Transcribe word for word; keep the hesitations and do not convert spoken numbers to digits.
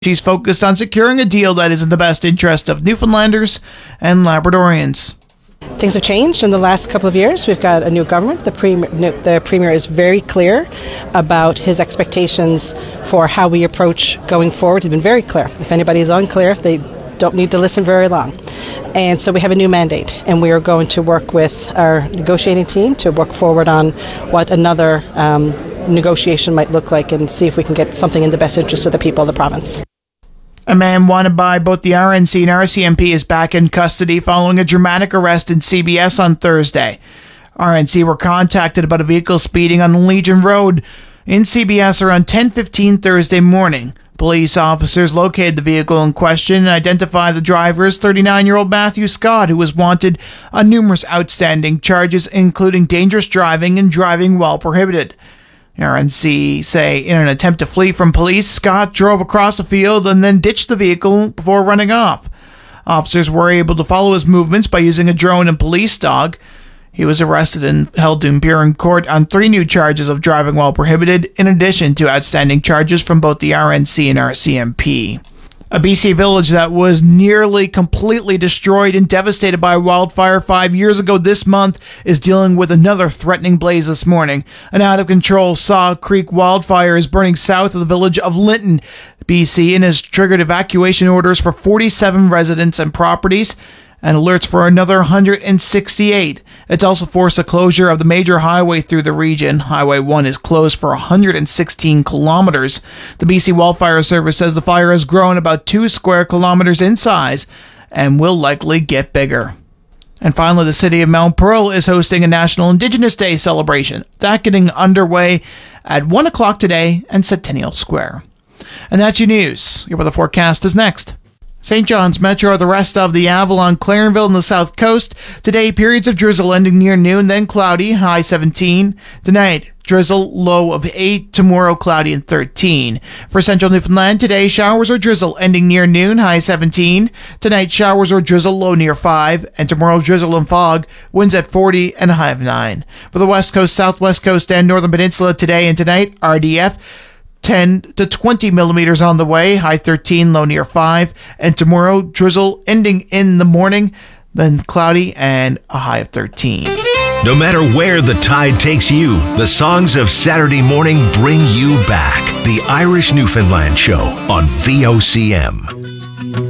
She's focused on securing a deal that is in the best interest of Newfoundlanders and Labradorians. Things have changed in the last couple of years. We've got a new government. The premier, the premier is very clear about his expectations for how we approach going forward. He's been very clear. If anybody is unclear, they don't need to listen very long. And so we have a new mandate, and we are going to work with our negotiating team to work forward on what another um, negotiation might look like and see if we can get something in the best interest of the people of the province. A man wanted by both the R N C and R C M P is back in custody following a dramatic arrest in C B S on Thursday. R N C were contacted about a vehicle speeding on Legion Road in C B S around ten fifteen Thursday morning. Police officers located the vehicle in question and identified the driver as thirty-nine-year-old Matthew Scott, who was wanted on numerous outstanding charges, including dangerous driving and driving while prohibited. R N C say in an attempt to flee from police, Scott drove across a field and then ditched the vehicle before running off. Officers were able to follow his movements by using a drone and police dog. He was arrested and held to appear in court on three new charges of driving while prohibited, in addition to outstanding charges from both the R N C and R C M P. A B C village that was nearly completely destroyed and devastated by a wildfire five years ago this month is dealing with another threatening blaze this morning. An out-of-control Saw Creek wildfire is burning south of the village of Linton, B C, and has triggered evacuation orders for forty-seven residents and properties, and alerts for another one hundred sixty-eight. It's also forced the closure of the major highway through the region. Highway one is closed for one hundred sixteen kilometers. The B C Wildfire Service says the fire has grown about two square kilometers in size and will likely get bigger. And finally, the city of Mount Pearl is hosting a National Indigenous Day celebration. That getting underway at one o'clock today in Centennial Square. And that's your news. Your weather forecast is next. Saint John's Metro, the rest of the Avalon, Clarenville, and the South Coast. Today, periods of drizzle ending near noon, then cloudy, high seventeen. Tonight, drizzle, low of eight. Tomorrow, cloudy and thirteen. For Central Newfoundland, today, showers or drizzle ending near noon, high seventeen. Tonight, showers or drizzle, low near five. And tomorrow, drizzle and fog, winds at forty and a high of nine. For the West Coast, Southwest Coast, and Northern Peninsula, today and tonight, R D F, ten to twenty millimeters on the way, high thirteen, low near five. And tomorrow, drizzle ending in the morning, then cloudy and a high of thirteen. No matter where the tide takes you, the songs of Saturday morning bring you back. The Irish Newfoundland Show on V O C M.